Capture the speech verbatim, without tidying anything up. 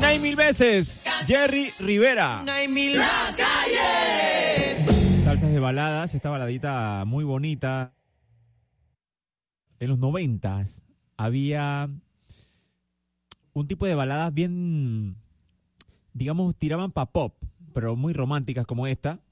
Una y mil veces, Jerry Rivera. Una y mil la calle. Salsas de baladas, esta baladita muy bonita. En los noventas había un tipo de baladas bien, digamos, tiraban pa' pop, pero muy románticas como esta.